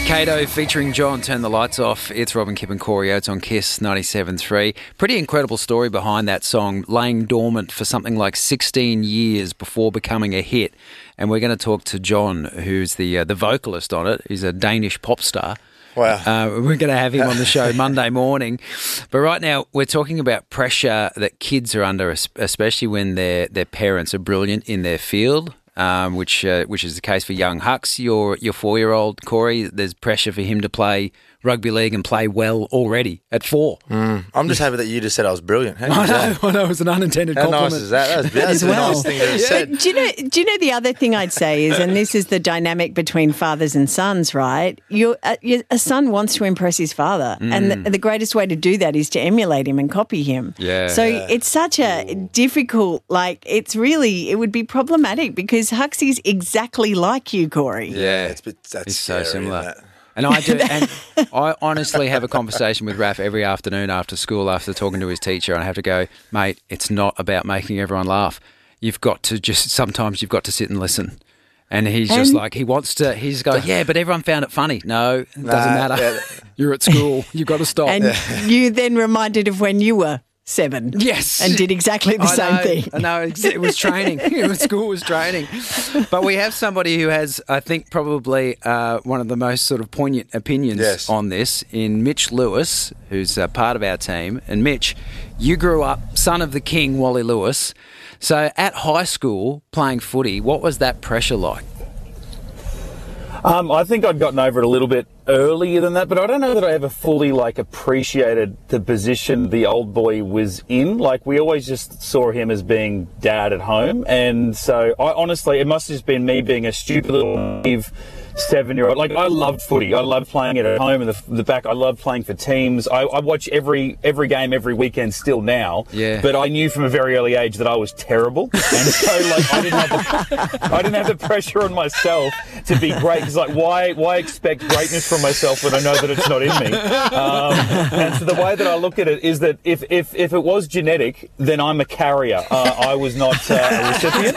Kato featuring John, Turn the Lights Off. It's Robin, Kip and Corey Oates on KISS 97.3. Pretty incredible story behind that song, laying dormant for something like 16 years before becoming a hit. And we're going to talk to John, who's the vocalist on it. He's a Danish pop star. Wow. We're going to have him on the show Monday morning. But right now, we're talking about pressure that kids are under, especially when their parents are brilliant in their field. Which is the case for young Hux, your 4-year-old Corey. There's pressure for him to play rugby league and play well already at 4. I'm just happy that you just said I was brilliant. I know, it was an unintended compliment. How nice is that? That's the nice thing that you said. Do you know the other thing I'd say is, and this is the dynamic between fathers and sons, right? A son wants to impress his father, and the greatest way to do that is to emulate him and copy him. Yeah. So it's such a difficult, it would be problematic because Huxley's exactly like you, Corey. Yeah, that's It's so scary, similar. isn't it? And I do, and I honestly have a conversation with Raph every afternoon after school, after talking to his teacher, and I have to go, mate, it's not about making everyone laugh. Sometimes you've got to sit and listen. And he's just like, he's going, yeah, but everyone found it funny. No, it doesn't matter. Yeah. You're at school. You've got to stop. And you then reminded of when you were 7. Yes. And did exactly the same thing. I know, it was training. School was training. But we have somebody who has, I think, probably one of the most sort of poignant opinions on this in Mitch Lewis, who's part of our team. And Mitch, you grew up son of the king, Wally Lewis. So at high school, playing footy, what was that pressure like? I think I'd gotten over it a little bit earlier than that, but I don't know that I ever fully appreciated the position the old boy was in. We always just saw him as being dad at home, and so I honestly, it must have just been me being a stupid little naive 7-year-old. I loved footy. I loved playing it at home in the back. I loved playing for teams. I watch every game every weekend still now. Yeah. But I knew from a very early age that I was terrible, and so I didn't have the pressure on myself to be great. Because why expect greatness from myself when I know that it's not in me? And so the way that I look at it is that if it was genetic, then I'm a carrier. I was not a recipient.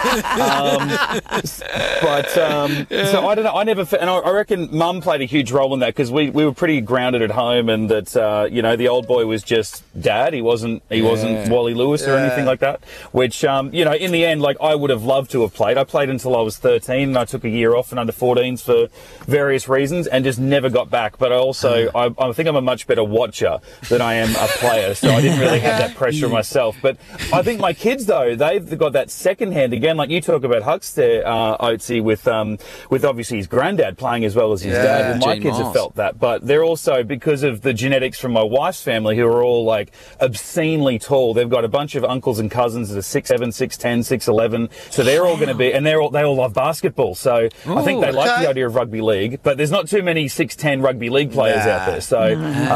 So I don't know. I never. And I reckon Mum played a huge role in that because we were pretty grounded at home, and that the old boy was just dad. He wasn't Wally Lewis or anything like that. Which in the end, I would have loved to have played. I played until I was 13, and I took a year off in under 14s for various reasons, and just never got back. But I also I think I'm a much better watcher than I am a player, so I didn't really have that pressure myself. But I think my kids though, they've got that second hand again. Like you talk about Hux there, Oatsy, with obviously his granddad playing as well as his dad. Well, my kids have felt that, but they're also, because of the genetics from my wife's family, who are all obscenely tall. They've got a bunch of uncles and cousins that are 6'7", 6'10", 6'11", so they're all going to be, and they all love basketball. So I think they like the idea of rugby league, but there's not too many 6'10" rugby league players out there. So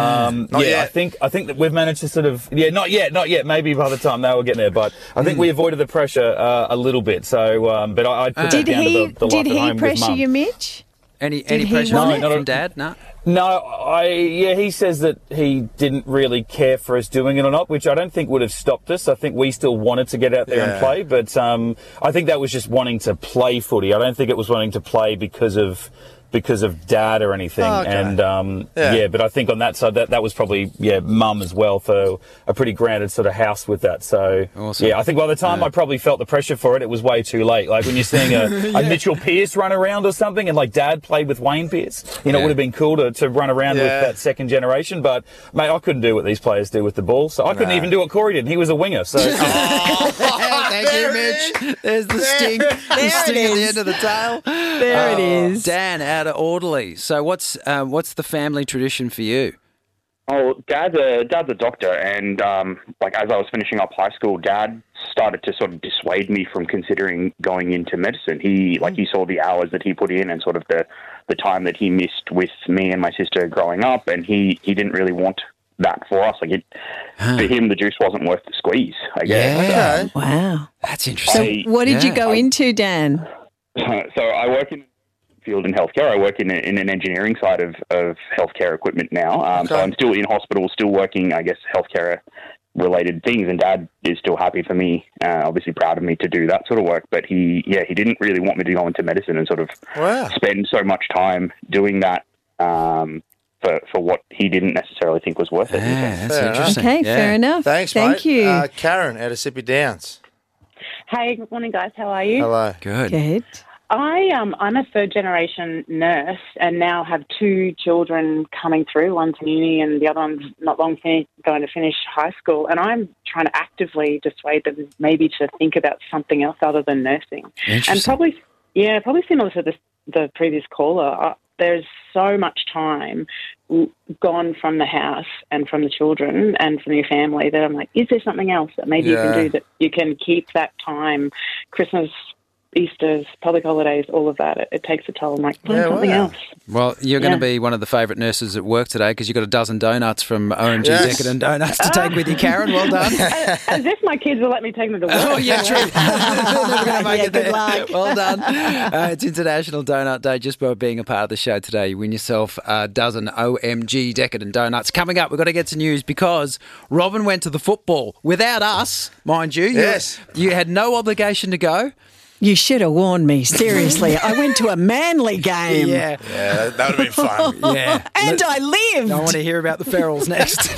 I think that we've managed to sort of not yet. Maybe by the time they were getting there, but I think we avoided the pressure a little bit. So, but I'd put that down to the life at home with Mum. Did he pressure you, Mitch? Any pressure from Dad? No. No, he says that he didn't really care for us doing it or not, which I don't think would have stopped us. I think we still wanted to get out there and play, but I think that was just wanting to play footy. I don't think it was wanting to play because of dad or anything. Oh, okay. And but I think on that side that was probably Mum as well, for a pretty grounded sort of house with that. So awesome. I think by the time I probably felt the pressure for it, it was way too late. When you're seeing a Mitchell Pearce run around or something, and Dad played with Wayne Pearce, it would have been cool to run around with that second generation. But mate, I couldn't do what these players do with the ball, so I couldn't even do what Corey did. He was a winger. So thank you, Mitch. There's the sting. The sting at the end of the tail. There it is. Dan, out of Orderly. So what's the family tradition for you? Oh, Dad's a doctor, and as I was finishing up high school, Dad started to sort of dissuade me from considering going into medicine. He saw the hours that he put in and sort of the time that he missed with me and my sister growing up, and he didn't really want that for us. For him, the juice wasn't worth the squeeze, I guess. Yeah. Wow. That's interesting. So what did you go into, Dan? So I work in field in healthcare. I work in an engineering side of healthcare equipment now. So I'm still in hospital, still working, I guess, healthcare related things, and Dad is still happy for me, obviously proud of me to do that sort of work, but he didn't really want me to go into medicine and sort of spend so much time doing that for what he didn't necessarily think was worth it. Yeah, that's interesting. Okay, fair enough. Thanks, Thank mate. you. Karen out of Sippy Downs. Hey, good morning, guys. How are you? Hello. Good. Good. I'm a third-generation nurse and now have 2 children coming through. One's in uni and the other one's not long going to finish high school. And I'm trying to actively dissuade them maybe to think about something else other than nursing. And probably similar to the previous caller, there's so much time gone from the house and from the children and from your family that I'm like, is there something else that maybe you can do that you can keep that time, Christmas, Easter's, public holidays, all of that. It takes a toll. I'm like, find something else. Well, you're going to be one of the favourite nurses at work today because you've got a dozen donuts from OMG Decadent Donuts to take with you, Karen. Well done. As if my kids will let me take them to work. Oh, yeah, true. Never going to make it good there. luck. Well done. It's International Donut Day. Just by being a part of the show today, you win yourself a dozen OMG Decadent Donuts. Coming up, we've got to get to news because Robin went to the football without us, mind you. Yes. You had no obligation to go. You should have warned me. Seriously, I went to a Manly game. Yeah, that would have been fun. Yeah. And I lived. I want to hear about the ferals next.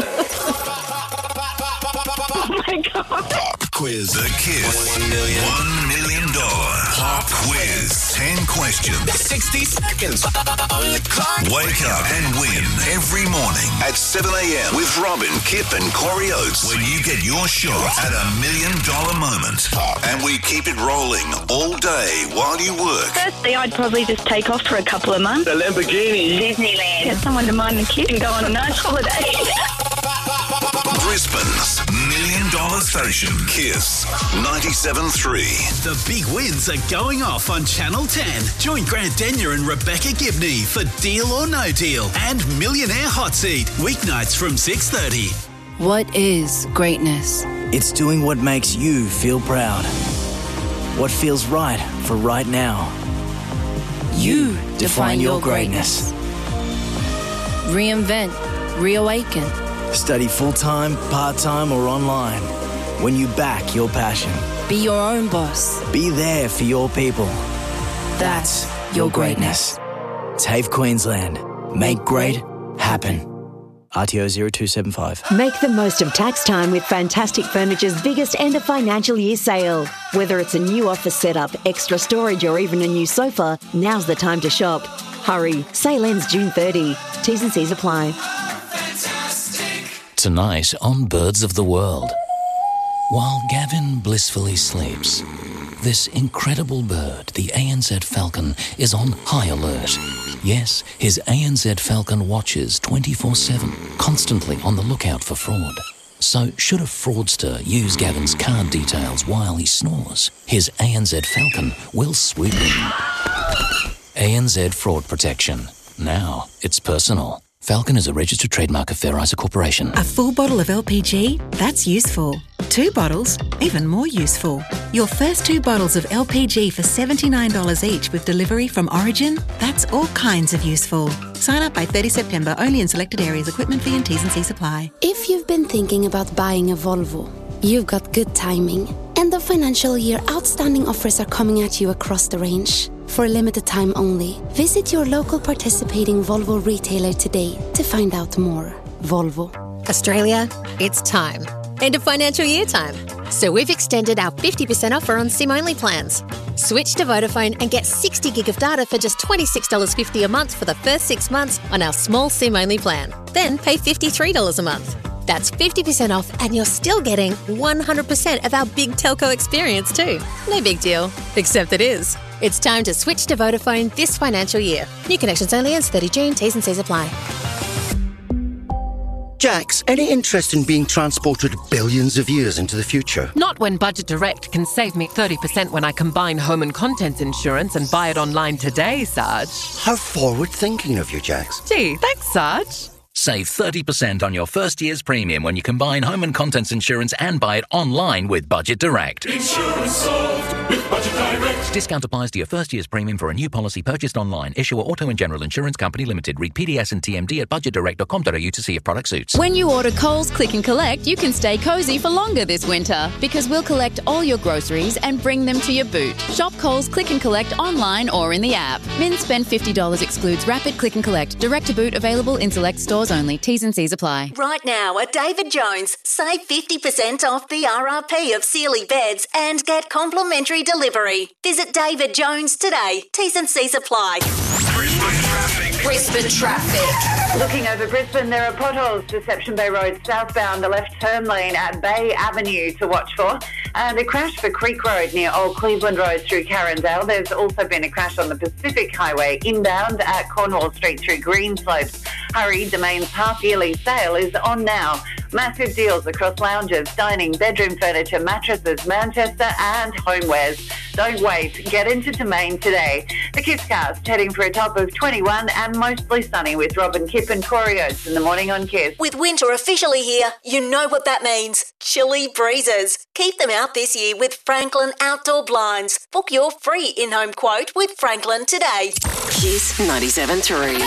Oh, my God. Pop quiz. The Kiss $1 million pop quiz. 10 questions. 60 seconds. On the clock. Wake up and win every morning at 7 a.m. with Robin, Kip and Corey Oates when you get your shot at $1 million moment. And we keep it rolling all day while you work. Firstly, I'd probably just take off for a couple of months. The Lamborghini. Disneyland. Get someone to mind the kid and go on a nice holiday. Brisbane's $1 million station. Kiss 97.3. The big wins are going off on Channel 10. Join Grant Denyer and Rebecca Gibney for Deal or No Deal and Millionaire Hot Seat. Weeknights from 6:30. What is greatness? It's doing what makes you feel proud. What feels right for right now. You define your greatness. Reinvent. Reawaken. Study full-time, part-time or online. When you back your passion. Be your own boss. Be there for your people. That's your greatness. TAFE Queensland. Make great happen. RTO 0275. Make the most of tax time with Fantastic Furniture's biggest end of financial year sale. Whether it's a new office setup, extra storage or even a new sofa, now's the time to shop. Hurry, sale ends June 30. T's and C's apply. Tonight on Birds of the World. While Gavin blissfully sleeps, this incredible bird, the ANZ Falcon, is on high alert. Yes, his ANZ Falcon watches 24/7, constantly on the lookout for fraud. So should a fraudster use Gavin's card details while he snores, his ANZ Falcon will swoop in. ANZ Fraud Protection. Now it's personal. Falcon is a registered trademark of Fair Isa Corporation. A full bottle of LPG? That's useful. 2 bottles? Even more useful. Your first 2 bottles of LPG for $79 each with delivery from Origin? That's all kinds of useful. Sign up by 30 September, only in selected areas. Equipment fee and T's and C's apply. If you've been thinking about buying a Volvo, you've got good timing. End of financial year outstanding offers are coming at you across the range. For a limited time only, visit your local participating Volvo retailer today to find out more. Volvo. Australia, it's time. End of financial year time. So we've extended our 50% offer on SIM-only plans. Switch to Vodafone and get 60 gig of data for just $26.50 a month for the first 6 months on our small SIM-only plan. Then pay $53 a month. That's 50% off and you're still getting 100% of our big telco experience too. No big deal, except it is. It's time to switch to Vodafone this financial year. New connections only ends 30 June. T's and C's apply. Jax, any interest in being transported billions of years into the future? Not when Budget Direct can save me 30% when I combine home and contents insurance and buy it online today, Sarge. How forward-thinking of you, Jax. Gee, thanks, Sarge. Save 30% on your first year's premium when you combine home and contents insurance and buy it online with Budget Direct. Insurance solved with Budget Direct. Discount applies to your first year's premium for a new policy purchased online. Issuer Auto and General Insurance Company Limited. Read PDS and TMD at budgetdirect.com.au to see if product suits. When you order Coles Click and Collect, you can stay cosy for longer this winter because we'll collect all your groceries and bring them to your boot. Shop Coles Click and Collect online or in the app. Min spend $50 excludes Rapid Click and Collect. Direct to boot available in select stores only. T's and C's apply. Right now at David Jones, save 50% off the RRP of Sealy beds and get complimentary delivery. Visit David Jones today. T's and C's apply. Brisbane traffic. Looking over Brisbane, there are potholes. Deception Bay Road southbound, the left turn lane at Bay Avenue to watch for. And a crash for Creek Road near Old Cleveland Road through Carindale. There's also been a crash on the Pacific Highway inbound at Cornwall Street through Greenslopes. Hurry, Domain's half-yearly sale is on now. Massive deals across lounges, dining, bedroom furniture, mattresses, Manchester and homewares. Don't wait. Get into Domain today. The Kisscast heading for a top of 21 and mostly sunny with Robin Kipp and Corey Oates in the morning on Kiss. With winter officially here, you know what that means. Chilly breezes. Keep them out this year with Franklin Outdoor Blinds. Book your free in-home quote with Franklin today. Kiss 97.3.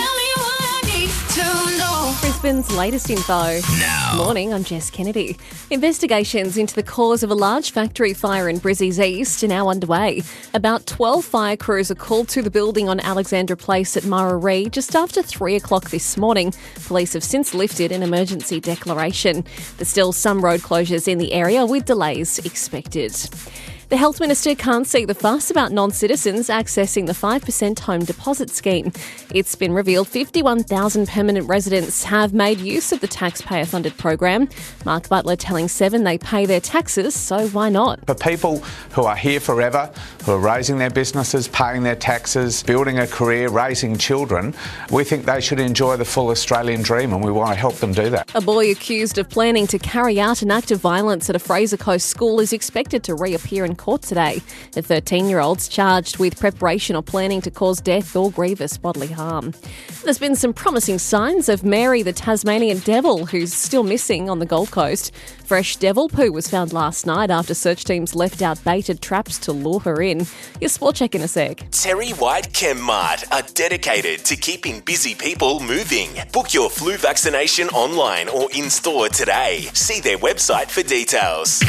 Brisbane's latest info. Now. Morning, I'm Jess Kennedy. Investigations into the cause of a large factory fire in Brizzy's East are now underway. About 12 fire crews are called to the building on Alexandra Place at Murray just after 3 o'clock this morning. Police have since lifted an emergency declaration. There's still some road closures in the area with delays expected. The Health Minister can't see the fuss about non-citizens accessing the 5% home deposit scheme. It's been revealed 51,000 permanent residents have made use of the taxpayer-funded program. Mark Butler telling Seven they pay their taxes, so why not? For people who are here forever, who are raising their businesses, paying their taxes, building a career, raising children, we think they should enjoy the full Australian dream and we want to help them do that. A boy accused of planning to carry out an act of violence at a Fraser Coast school is expected to reappear in court today. The 13-year-old's charged with preparation or planning to cause death or grievous bodily harm. There's been some promising signs of Mary the Tasmanian devil, who's still missing on the Gold Coast. Fresh devil poo was found last night after search teams left out baited traps to lure her in. Your sport check in a sec. Terry White Chemmart are dedicated to keeping busy people moving. Book your flu vaccination online or in-store today. See their website for details.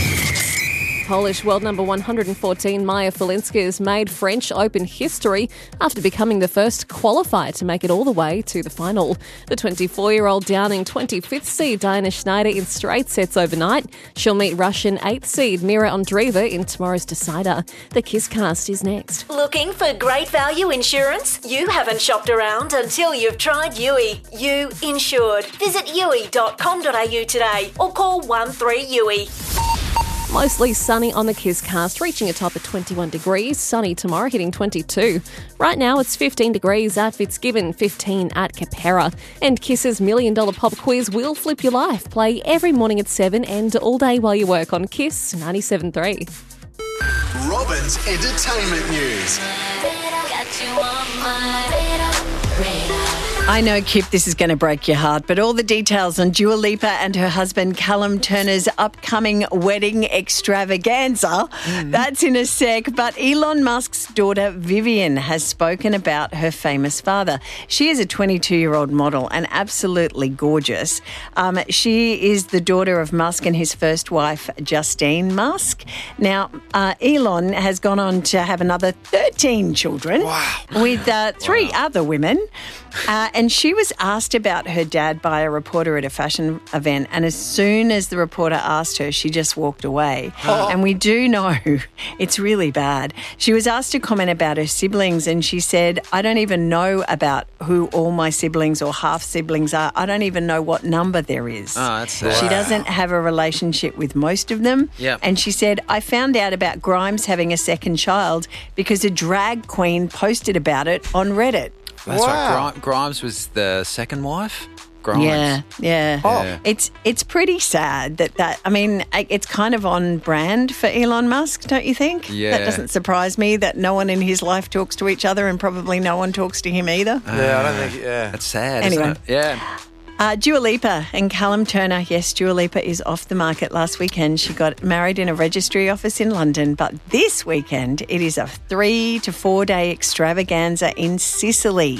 Polish world number 114 Maja Filinska has made French Open history after becoming the first qualifier to make it all the way to the final. The 24-year-old downing 25th seed Diana Schneider in straight sets overnight. She'll meet Russian 8th seed Mira Andreeva in tomorrow's decider. The Kisscast is next. Looking for great value insurance? You haven't shopped around until you've tried Yui. You insured. Visit yui.com.au today or call 13-YUI. Mostly sunny on the Kisscast, reaching a top of 21 degrees. Sunny tomorrow, hitting 22. Right now, it's 15 degrees at Fitzgibbon, 15 at Capera. And Kiss's $1 Million Pop Quiz will flip your life. Play every morning at 7 and all day while you work on Kiss 97.3. Robin's entertainment news. I know, Kip, this is going to break your heart, but all the details on Dua Lipa and her husband Callum Turner's upcoming wedding extravaganza, that's in a sec. But Elon Musk's daughter Vivian has spoken about her famous father. She is a 22-year-old model and absolutely gorgeous. She is the daughter of Musk and his first wife, Justine Musk. Now, Elon has gone on to have another 13 children with 3 other women. And she was asked about her dad by a reporter at a fashion event, and as soon as the reporter asked her, she just walked away. And we do know it's really bad. She was asked to comment about her siblings, and she said, I don't even know about who all my siblings or half-siblings are. I don't even know what number there is. Oh, that's sad. She doesn't have a relationship with most of them. Yep. And she said, I found out about Grimes having a second child because a drag queen posted about it on Reddit. That's right. Grimes was the second wife? Grimes. Yeah. Oh. It's pretty sad that I mean, it's kind of on brand for Elon Musk, don't you think? Yeah. That doesn't surprise me that no one in his life talks to each other and probably no one talks to him either. I don't think, That's sad, Anyway. isn't it? Yeah. Dua Lipa and Callum Turner. Yes, Dua Lipa is off the market. Last weekend, she got married in a registry office in London. But this weekend, it is a 3 to 4 day extravaganza in Sicily.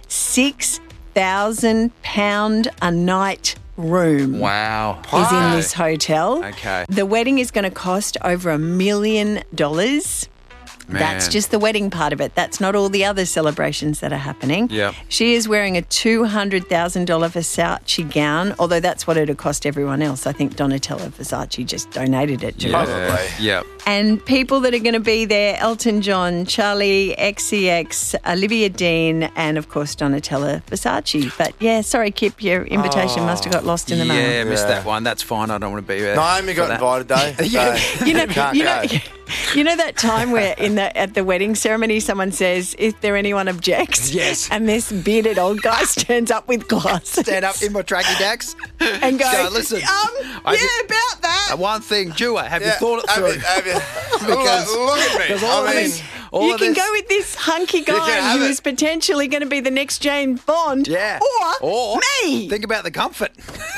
£6,000 a night room. Wow. Is in this hotel. Okay. The wedding is going to cost over $1 million. That's just the wedding part of it. That's not all the other celebrations that are happening. Yep. She is wearing a $200,000 Versace gown, although that's what it would cost everyone else. I think Donatella Versace just donated it to her. Probably. Yep. And people that are going to be there, Elton John, Charlie XCX, Olivia Dean, and, of course, Donatella Versace. But, yeah, sorry, Kip, your invitation must have got lost in the mail. Yeah, missed that one. That's fine. I don't want to be there. Naomi got invited, though. Yeah. So You know that time where at the wedding ceremony someone says, "Is there anyone objects?" Yes. And this bearded old guy stands up with glasses. Stand up in my tracky dacks and go, listen. About that. One thing, Dua, have you thought it through? Have you? Look at me. You can go with this hunky guy who is potentially going to be the next James Bond. Yeah. Or me. Think about the comfort.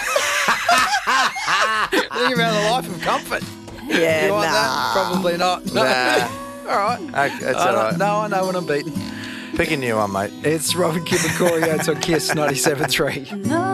Think about the life of comfort. Yeah, you want that? Probably not. No. Nah. All right. That's all right. No, I know when I'm beaten. Pick a new one, mate. It's Robin, Kip and Corey Oates on KISS 97.3.